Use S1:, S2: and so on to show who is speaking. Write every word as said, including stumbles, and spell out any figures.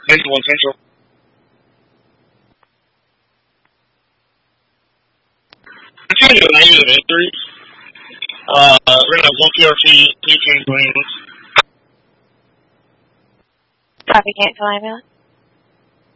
S1: Central and Central. Continue to name of injuries. Uh, we're going to have one P R P, two teams wins.
S2: Copy, cancel ambulance.